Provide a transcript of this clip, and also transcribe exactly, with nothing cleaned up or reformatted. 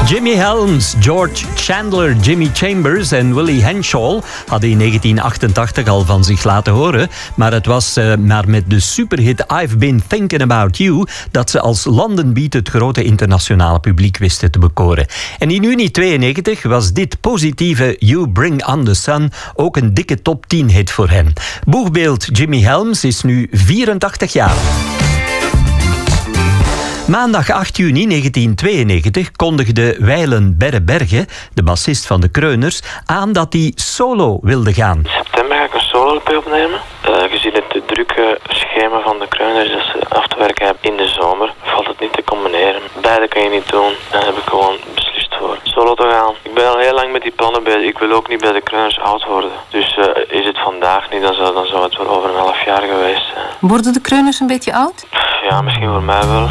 Jimmy Helms, George Chandler, Jimmy Chambers en Willie Henshaw hadden in negentien achtentachtig al van zich laten horen. Maar het was uh, maar met de superhit I've Been Thinking About You dat ze als landenbeat het grote internationale publiek wisten te bekoren. En in juni tweeënnegentig was dit positieve You Bring On The Sun ook een dikke top tien hit voor hen. Boegbeeld Jimmy Helms is nu vierentachtig jaar. Maandag acht juni negentien tweeënnegentig kondigde Wijlen Berreberge, de bassist van de Kreuners, aan dat hij solo wilde gaan. In september ga ik een solo-L P opnemen. Uh, gezien het drukke schema van de Kreuners dat ze af te werken hebben in de zomer, valt het niet te combineren. Beide kan je niet doen. Daar heb ik gewoon beslist voor solo te gaan. Ik ben al heel lang met die plannen bezig. Ik wil ook niet bij de Kreuners oud worden. Dus uh, is het vandaag niet, dan zou, dan zou het wel over een half jaar geweest zijn. Worden de Kreuners een beetje oud? Ja, misschien voor mij wel.